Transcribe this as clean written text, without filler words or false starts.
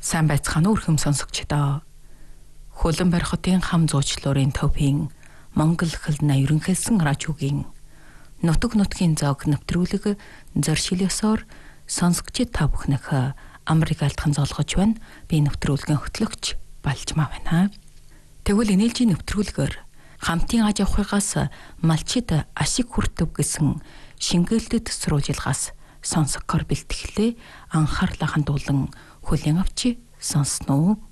Сайн байцгаана уу өрхөм сонсогчдоо. Хөлбөмбөр хотын хам зуучлалын төвийн Монгол хэлний ерөнхийлсэн радиогийн нутаг нутгийн зоог нэвтрүүлэг зоршилёсоор сонсогчид та бүхнийх амрыг алтхан золгож байна. Би нэвтрүүлгийн хөтлөгч Балжмаа байна. Тэгвэл энэлжийн нэвтрүүлгээр хамтын аж ахуйгаас малчид ашиг хүртэв гэсэн шингээлтэд сурвалжилгаас сонсохоор бэлтгэлээ анхаарлаа хандуулан хүлээн авчи сонсноо.